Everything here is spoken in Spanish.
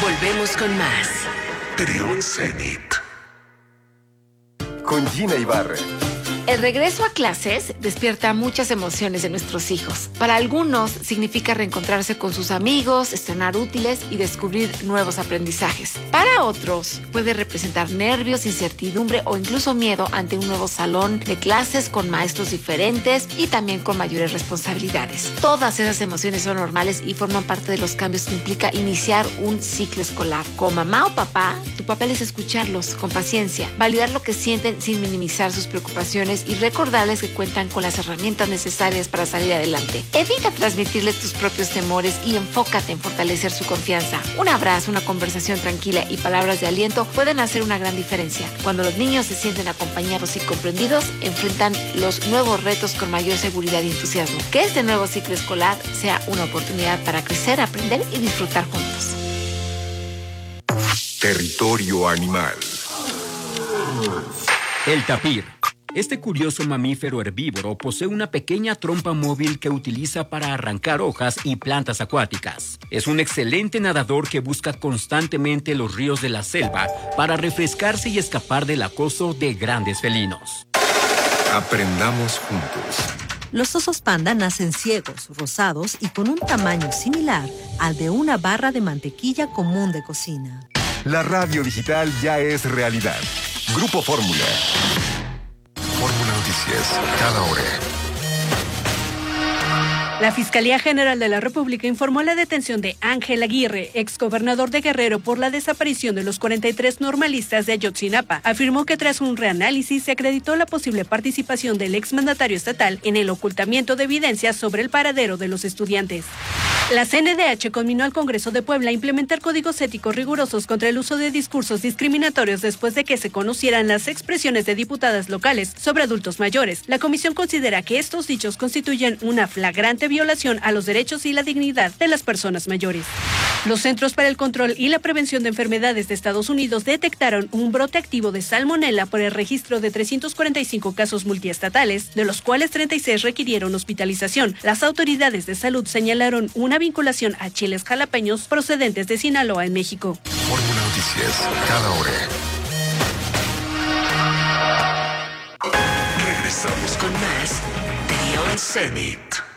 Volvemos con más. Trión Zenit. Con Gina Ibarra. El regreso a clases despierta muchas emociones de nuestros hijos. Para algunos significa reencontrarse con sus amigos, estrenar útiles y descubrir nuevos aprendizajes. Para otros puede representar nervios, incertidumbre o incluso miedo ante un nuevo salón de clases con maestros diferentes y también con mayores responsabilidades. Todas esas emociones son normales y forman parte de los cambios que implica iniciar un ciclo escolar. Como mamá o papá, tu papel es escucharlos con paciencia, validar lo que sienten sin minimizar sus preocupaciones y recordarles que cuentan con las herramientas necesarias para salir adelante. Evita transmitirles tus propios temores y enfócate en fortalecer su confianza. Un abrazo, una conversación tranquila y palabras de aliento pueden hacer una gran diferencia. Cuando los niños se sienten acompañados y comprendidos, enfrentan los nuevos retos con mayor seguridad y entusiasmo. Que este nuevo ciclo escolar sea una oportunidad para crecer, aprender y disfrutar juntos. Territorio animal. El tapir. Este curioso mamífero herbívoro posee una pequeña trompa móvil que utiliza para arrancar hojas y plantas acuáticas. Es un excelente nadador que busca constantemente los ríos de la selva para refrescarse y escapar del acoso de grandes felinos. Aprendamos juntos. Los osos panda nacen ciegos, rosados y con un tamaño similar al de una barra de mantequilla común de cocina. La radio digital ya es realidad. Grupo Fórmula. Fórmula Noticias, cada hora. La Fiscalía General de la República informó la detención de Ángel Aguirre, exgobernador de Guerrero, por la desaparición de los 43 normalistas de Ayotzinapa. Afirmó que tras un reanálisis se acreditó la posible participación del exmandatario estatal en el ocultamiento de evidencias sobre el paradero de los estudiantes. La CNDH conminó al Congreso de Puebla a implementar códigos éticos rigurosos contra el uso de discursos discriminatorios después de que se conocieran las expresiones de diputadas locales sobre adultos mayores. La comisión considera que estos dichos constituyen una flagrante violación a los derechos y la dignidad de las personas mayores. Los Centros para el Control y la Prevención de Enfermedades de Estados Unidos detectaron un brote activo de salmonela por el registro de 345 casos multiestatales, de los cuales 36 requirieron hospitalización. Las autoridades de salud señalaron una vinculación a chiles jalapeños procedentes de Sinaloa en México. Fórmula Noticias, cada hora. Regresamos con más Trión Zenit.